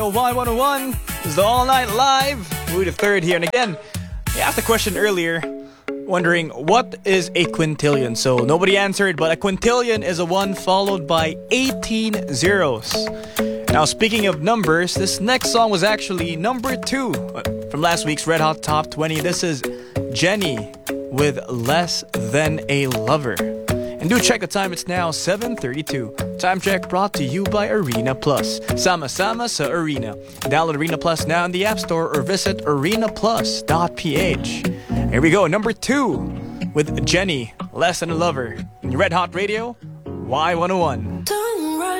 Y101 is the All Night Live. Louis the Third here. And again, I asked a question earlier wondering what is a quintillion. So nobody answered, but a quintillion is a 1 followed by 18 zeros. Now speaking of numbers, this next song was actually number 2 from last week's Red Hot Top 20. This is Jenny with Less Than a Lover. And do check the time, it's now 7:32. Time check brought to you by Arena Plus. Sama-sama sa Arena. Download Arena Plus now in the App Store or visit arenaplus.ph. Here we go, number 2 with Jenny, Less Than a Lover. Red Hot Radio, Y101.